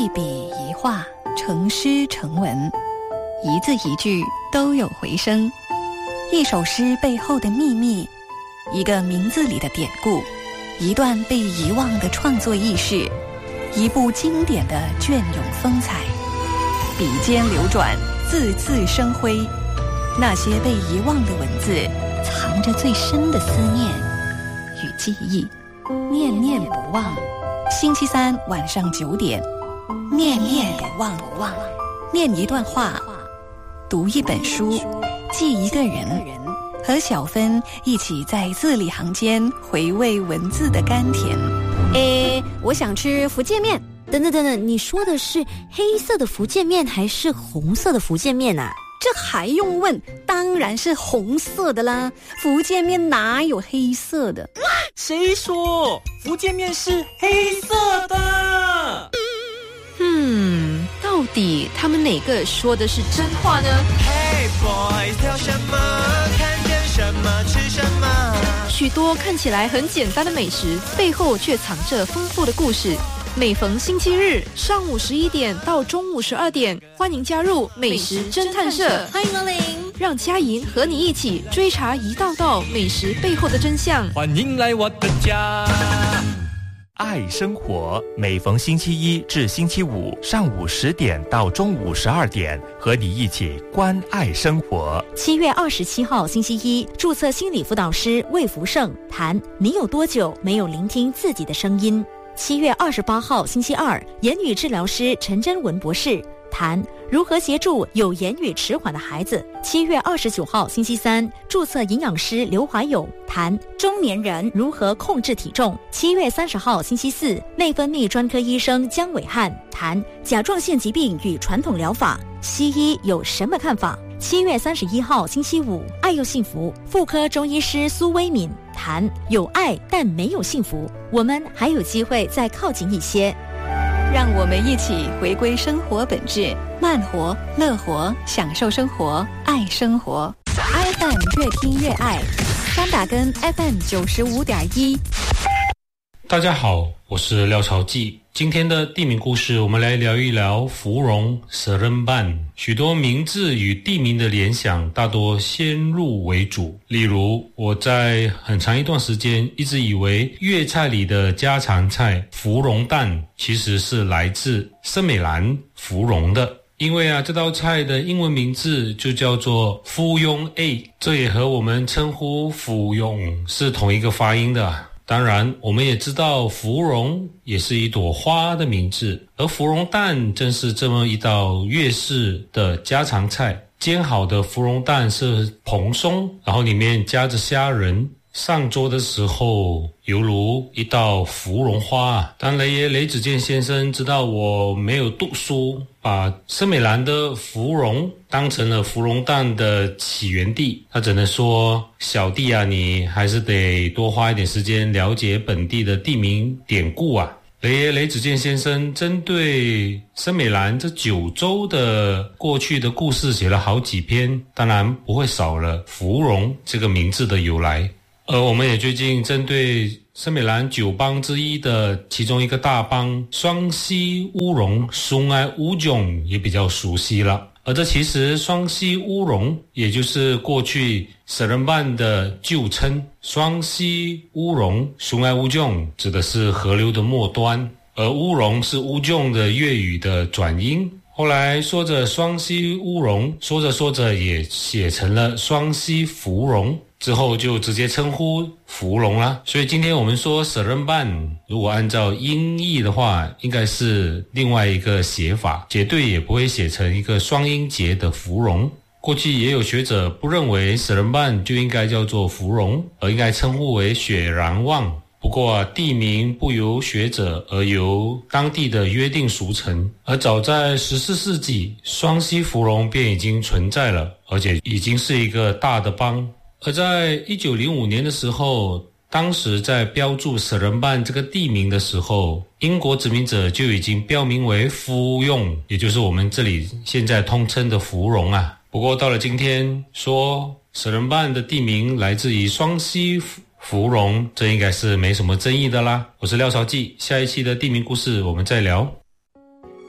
一笔一画，成诗成文，一字一句都有回声。一首诗背后的秘密，一个名字里的典故，一段被遗忘的创作轶事，一部经典的隽永风采。笔尖流转，字字生辉。那些被遗忘的文字，藏着最深的思念与记忆，念念不忘。星期三晚上9点，念念不忘。念一段话，读一本书，记一个人，和小芬一起在字里行间回味文字的甘甜。 我想吃福建面。等等，你说的是黑色的福建面还是红色的福建面啊？ 这还用问？当然是红色的啦，福建面哪有黑色的？ 谁说福建面是黑色的？ 到底他们哪个说的是真话呢？ Hey boys， 挑什么？看见什么吃什么？ 许多看起来很简单的美食，背后却藏着丰富的故事。每逢星期日上午11点到中午12点，欢迎加入美食侦探社， 欢迎光临， 让佳莹和你一起追查一道道美食背后的真相。 欢迎来我的家。 爱生活，每逢星期一至星期五上午10点到中午12点，和你一起关爱生活。 7月27号星期一，注册心理辅导师魏福胜谈你有多久没有聆听自己的声音。7月28号星期二，言语治疗师陈真文博士谈如何协助有言语迟缓的孩子。7月29号星期三，注册营养师刘怀勇谈中年人如何控制体重。7月30号星期四，内分泌专科医生江伟汉谈甲状腺疾病与传统疗法，西医有什么看法。7月31号星期五，爱又幸福，妇科中医师苏威敏谈有爱但没有幸福，我们还有机会再靠近一些。 让我们一起回归生活本质，慢活、乐活，享受生活，爱生活。FM 越听越爱，三打根 FM 95.1。 大家好，我是廖朝记。今天的地名故事，我们来聊一聊芙蓉 Seremban。许多名字与地名的联想大多先入为主，例如我在很长一段时间一直以为粤菜里的家常菜芙蓉蛋其实是来自森美兰芙蓉的，因为这道菜的英文名字就叫做芙蓉 A， 这也和我们称呼芙蓉是同一个发音的。当然我们也知道芙蓉也是一朵花的名字，而芙蓉蛋正是这么一道粤式的家常菜。煎好的芙蓉蛋是蓬松，然后里面夹着虾仁，上桌的时候犹如一道芙蓉花。当雷爷雷子健先生知道我没有读书，把森美兰的芙蓉当成了芙蓉蛋的起源地，他只能说小弟你还是得多花一点时间了解本地的地名典故啊。雷爷雷子健先生针对森美兰这9州的过去的故事写了好几篇，当然不会少了芙蓉这个名字的由来。而我们也最近针对森美兰9邦之一的其中一个大邦双溪乌龙松爱乌囧也比较熟悉了。而这其实双溪乌龙也就是过去Seremban的旧称，双溪乌龙松爱乌囧指的是河流的末端，而乌龙是乌囧的粤语的转音。后来说着双溪乌龙，说着说着也写成了双溪芙蓉，之后就直接称呼芙蓉啦。所以今天我们说 Seremban 如果按照音译的话，应该是另外一个写法，绝对也不会写成一个双音节的芙蓉。过去也有学者不认为 Seremban 就应该叫做芙蓉，而应该称呼为雪然望。不过地名不由学者，而由当地的约定俗成。而早在14世纪，双溪芙蓉便已经存在了，而且已经是一个大的邦。而在1905年的时候，当时在标注 Seremban 这个地名的时候，英国殖民者就已经标明为芙蓉，也就是我们这里现在通称的芙蓉啊。不过到了今天，说 Seremban 的地名来自于双溪芙蓉，这应该是没什么争议的啦。我是廖朝记，下一期的地名故事我们再聊。